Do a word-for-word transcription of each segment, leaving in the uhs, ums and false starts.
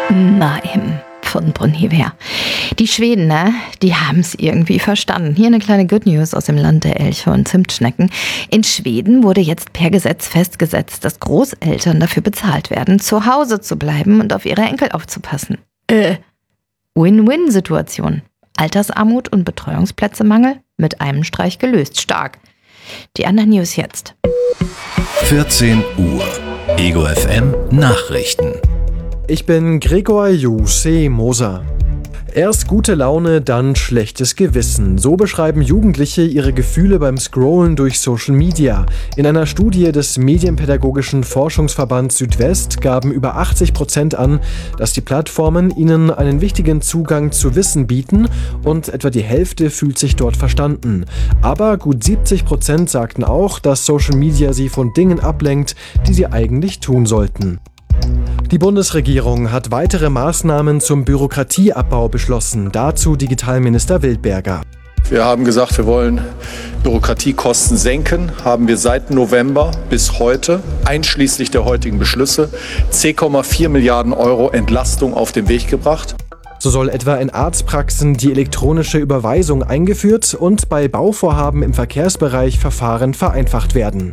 Nein, von Bon-Iver. Die Schweden, ne, die haben es irgendwie verstanden. Hier eine kleine Good News aus dem Land der Elche und Zimtschnecken. In Schweden wurde jetzt per Gesetz festgesetzt, dass Großeltern dafür bezahlt werden, zu Hause zu bleiben und auf ihre Enkel aufzupassen. Äh, Win-Win-Situation. Altersarmut und Betreuungsplätzemangel mit einem Streich gelöst. Stark. Die anderen News jetzt. vierzehn Uhr. Ego F M Nachrichten. Ich bin Gregor Jussi Moser. Erst gute Laune, dann schlechtes Gewissen. So beschreiben Jugendliche ihre Gefühle beim Scrollen durch Social Media. In einer Studie des Medienpädagogischen Forschungsverbands Südwest gaben über achtzig Prozent an, dass die Plattformen ihnen einen wichtigen Zugang zu Wissen bieten und etwa die Hälfte fühlt sich dort verstanden. Aber gut siebzig Prozent sagten auch, dass Social Media sie von Dingen ablenkt, die sie eigentlich tun sollten. Die Bundesregierung hat weitere Maßnahmen zum Bürokratieabbau beschlossen. Dazu Digitalminister Wildberger. Wir haben gesagt, wir wollen Bürokratiekosten senken, haben wir seit November bis heute, einschließlich der heutigen Beschlüsse, zehn Komma vier Milliarden Euro Entlastung auf den Weg gebracht. So soll etwa in Arztpraxen die elektronische Überweisung eingeführt und bei Bauvorhaben im Verkehrsbereich Verfahren vereinfacht werden.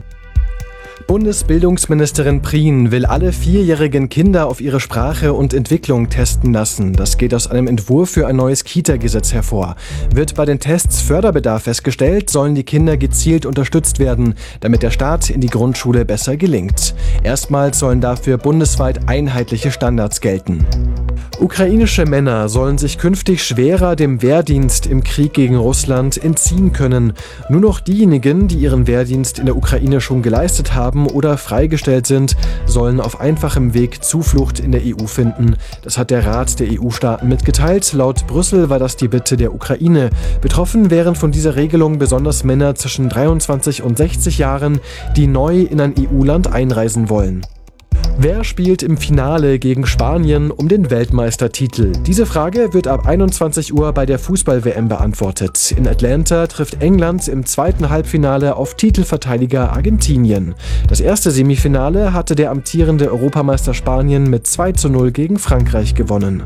Bundesbildungsministerin Prien will alle vierjährigen Kinder auf ihre Sprache und Entwicklung testen lassen. Das geht aus einem Entwurf für ein neues Kita-Gesetz hervor. Wird bei den Tests Förderbedarf festgestellt, sollen die Kinder gezielt unterstützt werden, damit der Start in die Grundschule besser gelingt. Erstmals sollen dafür bundesweit einheitliche Standards gelten. Ukrainische Männer sollen sich künftig schwerer dem Wehrdienst im Krieg gegen Russland entziehen können. Nur noch diejenigen, die ihren Wehrdienst in der Ukraine schon geleistet haben oder freigestellt sind, sollen auf einfachem Weg Zuflucht in der E U finden. Das hat der Rat der E U-Staaten mitgeteilt. Laut Brüssel war das die Bitte der Ukraine. Betroffen wären von dieser Regelung besonders Männer zwischen dreiundzwanzig und sechzig Jahren, die neu in ein E U-Land einreisen wollen. Wer spielt im Finale gegen Spanien um den Weltmeistertitel? Diese Frage wird ab einundzwanzig Uhr bei der Fußball-W M beantwortet. In Atlanta trifft England im zweiten Halbfinale auf Titelverteidiger Argentinien. Das erste Semifinale hatte der amtierende Europameister Spanien mit zwei zu null gegen Frankreich gewonnen.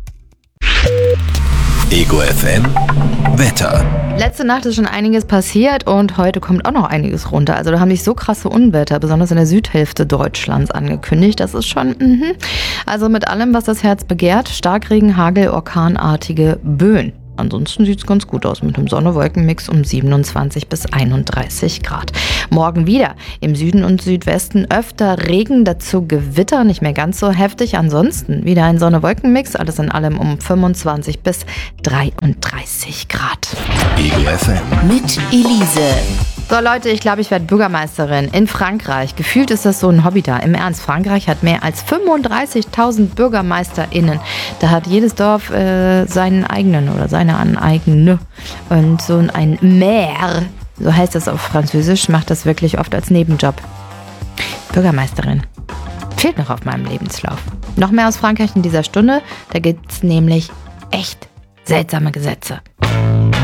Ego F M Wetter. Letzte Nacht ist schon einiges passiert und heute kommt auch noch einiges runter. Also da haben sich so krasse Unwetter, besonders in der Südhälfte Deutschlands, angekündigt. Das ist schon, mhm. Also mit allem, was das Herz begehrt. Starkregen, Hagel, orkanartige Böen. Ansonsten sieht es ganz gut aus mit einem Sonne-Wolken-Mix um siebenundzwanzig bis einunddreißig Grad. Morgen wieder im Süden und Südwesten öfter Regen, dazu Gewitter, nicht mehr ganz so heftig. Ansonsten wieder ein Sonne-Wolken-Mix, alles in allem um fünfundzwanzig bis dreiunddreißig Grad. Ego F M Mit Elise. So Leute, ich glaube, ich werde Bürgermeisterin in Frankreich. Gefühlt ist das so ein Hobby da. Im Ernst, Frankreich hat mehr als fünfunddreißigtausend BürgermeisterInnen. Da hat jedes Dorf äh, seinen eigenen oder seine eigene. Und so ein Maire, so heißt das auf Französisch, macht das wirklich oft als Nebenjob. Bürgermeisterin. Fehlt noch auf meinem Lebenslauf. Noch mehr aus Frankreich in dieser Stunde. Da gibt's nämlich echt seltsame Gesetze.